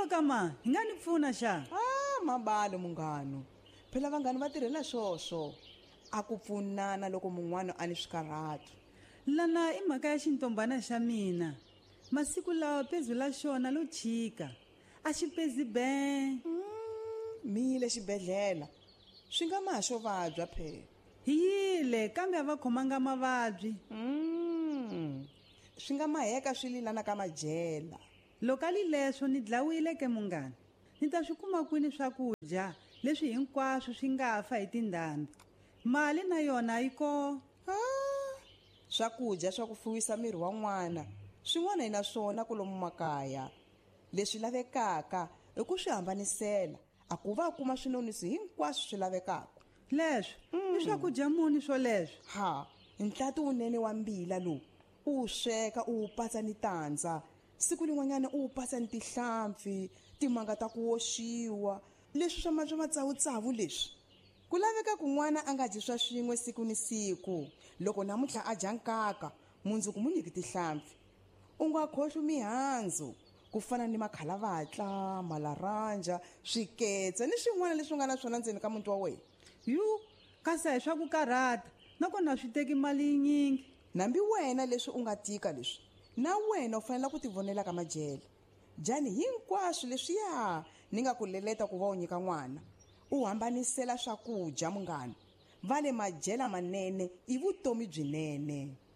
ka ma hi nga ni pfuna xa mabalo munghano phela vanghani va tirhela swoswo a ku pfunana loko mun'wana a ni swikarhato lana i mhaka ya xintombana xa mina masiku lawa pezu la xona lo chika a xi pezi be mi yile xibedhlele swi nga maha xo vabya phela hi yile kambe a va khomanga mavabyi swi nga maheka swi lilana ka madyela loko a leswo ni dlawile ke munghana ni ta swi kuma kwini swakudya leswi hinkwaswo swi nga fa hi tindhambi mali na yona yi ko swakudya swa ku fuwisa miri wa n'wana swin'wana hi na swona kulomu makaya leswi lavekaka i ku swi hambanisela a ku va kuma swinonisi hinkwaswo swi lavekaka leswo i swakudya muni swo leswo nhlati wunene wa mbila lowu u sweka u patsa ni tandza siku lin'wanyana u patsa ni tihlampfi timanga ta ku oxiwa leswi swa matsawutsavu leswi ku laveka ku n'wana a nga dyi swa swin'we siku ni siku loko namuntlha a dya nkaka mundzuku mu nyiki tihlampfi u nga khohlwi mihandzu ku fana ni makalavatla malaranja swiketsa ni swin'wana leswi nga na swona ndzeni ka muti wa wena kasi hi swa ku karhata nakona swi teki mali yinyingi nambi wena leswi u nga tika leswi na wena u fanele ku tivonela ka madyele dyani hinkwaswo leswiya ni nga ku leleta ku va u nyika n'wana u hambanisela swakudya munghana va le madyela manene i vutomi byinene